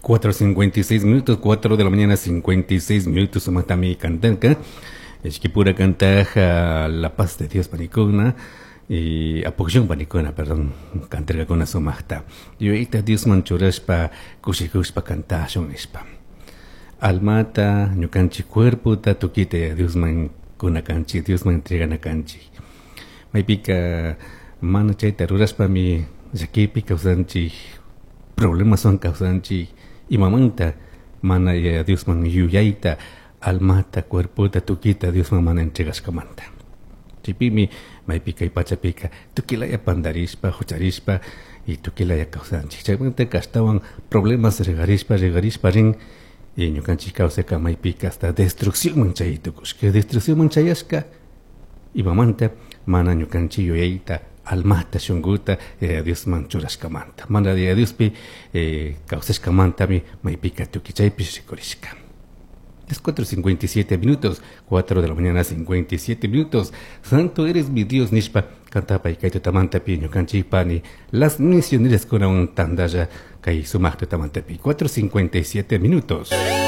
4:56, 4 de la mañana, 56 minutos, sumatami cantanca. Es que pura cantaja la paz de Dios panicona. Y apoyón panicona, perdón, cantarga con la sumasta. Y ahorita Dios manchuraspa, cushikushpa cantación espa. Almata, ñucanchi cuerpo, tatuquite, Dios man con canchi, Dios man entrega na canchi. Me pica, mano chaita, ruraspa mi, yaquipi causanchi, problemas son causanchi. Y mamanta, mana ya Dios man yuyaita, almata, cuerpo, tatuquita, Dios man entregas camanta. Chipimi, maipica y pachapica, tuquilaya pandarispa, jocharispa, y tuquilaya causanchi. Chapante castaban problemas regarispa ring, y ñucanchi causeca maipica hasta destrucción manchayitucus, que destrucción manchayasca, y mamanta, mana ñucanchi yoyaita, almata shunguta, Dios manchurascamanta. Mana de Dios pi, causescamanta mi, maipica tuquichaypi sicorisca. Es 4:57, 4 de la mañana, 57 minutos. Santo eres mi Dios, Nishpa, cantapa y kaito tamantapi, ñucanchipani, las misioneras con un tandaya, kai sumachto tamantapi. 4:57.